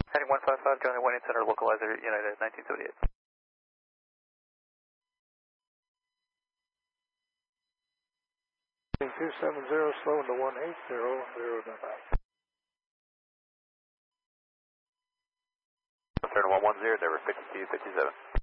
Heading 155, join the Winning Center localizer, United 1978. 270, slowing to 180, 095. Turn 110, Denver 5257.